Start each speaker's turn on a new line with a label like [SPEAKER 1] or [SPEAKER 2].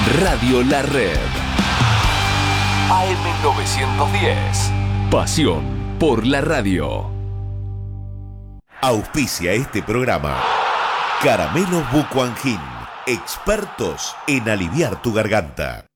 [SPEAKER 1] Radio La Red. AM910. Pasión por la radio.
[SPEAKER 2] Auspicia este programa Caramelos Bucuangín, expertos en aliviar tu garganta.